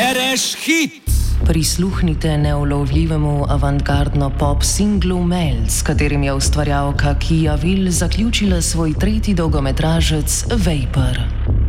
Bereš hit! Prisluhnite neulovljivemu avantgardno pop singlu Mel, s katerim je ustvarjalka Kia Will zaključila svoj tretji dolgometražec Vapor.